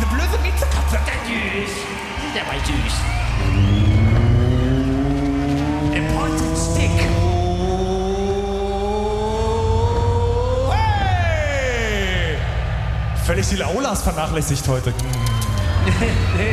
blöde Miezekatze, der süß. Der war süß. A pointed stick. Hey! Völlig die Aulas vernachlässigt heute.